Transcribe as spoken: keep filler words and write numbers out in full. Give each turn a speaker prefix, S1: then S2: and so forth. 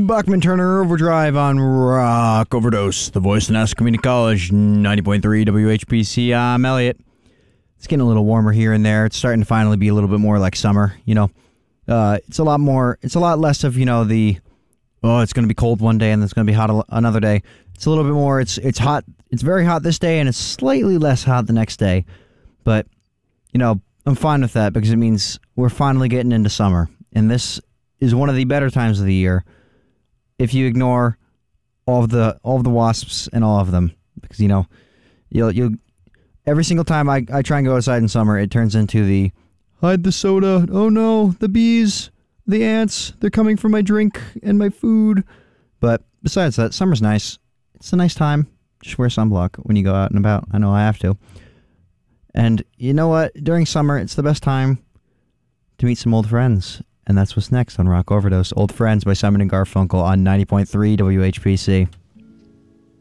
S1: Bachman Turner Overdrive on Rock Overdose, the voice of Nassau Community College, ninety point three W H P C. I'm Elliot. It's getting a little warmer here and there. It's starting to finally be a little bit more like summer, you know. Uh, it's a lot more, it's a lot less of, you know, the, oh, it's going to be cold one day and it's going to be hot another day. It's a little bit more, it's it's hot, it's very hot this day and it's slightly less hot the next day. But, you know, I'm fine with that because it means we're finally getting into summer. And this is one of the better times of the year if you ignore all of the all of the wasps and all of them, because you know you'll you'll every single time I, I try and go outside in summer, it turns into the hide the soda, oh no, the bees, the ants, they're coming for my drink and my food. But besides that, summer's nice. It's a nice time. Just wear sunblock when you go out and about. I know I have to. And you know what? During summer, it's the best time to meet some old friends. And that's what's next on Rock Overdose. Old Friends by Simon and Garfunkel on ninety point three W H P C.